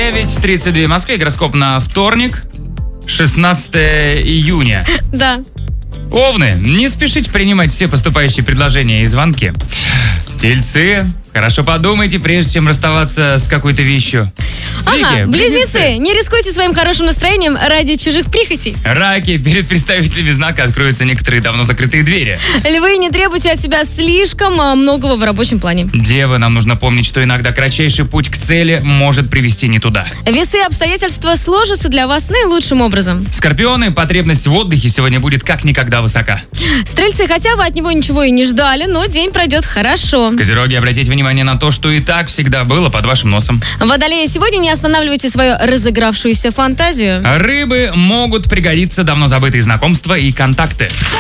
9:32 в Москве. Гороскоп на вторник, 16 июня. Да. Овны, не спешите принимать все поступающие предложения и звонки. Тельцы, хорошо подумайте, прежде чем расставаться с какой-то вещью. Ага, близнецы, не рискуйте своим хорошим настроением ради чужих прихотей. Раки, перед представителями знака откроются некоторые давно закрытые двери. Львы, не требуйте от себя слишком многого в рабочем плане. Девы, нам нужно помнить, что иногда кратчайший путь к цели может привести не туда. Весы, обстоятельства сложатся для вас наилучшим образом. Скорпионы, потребность в отдыхе сегодня будет как никогда высока. Стрельцы, хотя вы от него ничего и не ждали, но день пройдет хорошо. Козероги, обратите внимание на то, что и так всегда было под вашим носом. Водолеи, сегодня не останавливайте свою разыгравшуюся фантазию. Рыбы, могут пригодиться давно забытые знакомства и контакты.